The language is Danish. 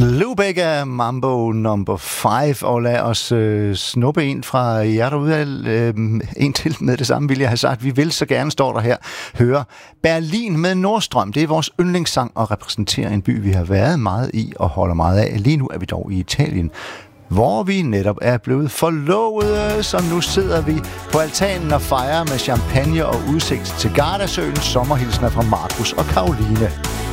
Lubega Mambo number 5, og lad os snuppe en fra jer derude. En til med det samme, vil jeg have sagt. Vi vil så gerne, står der her, høre Berlin med Nordstrøm. Det er vores yndlingssang og repræsenterer en by, vi har været meget i og holder meget af. Lige nu er vi dog i Italien, hvor vi netop er blevet forlovede, så nu sidder vi på altanen og fejrer med champagne og udsigt til Gardasøen. Sommerhilsner fra Markus og Karoline.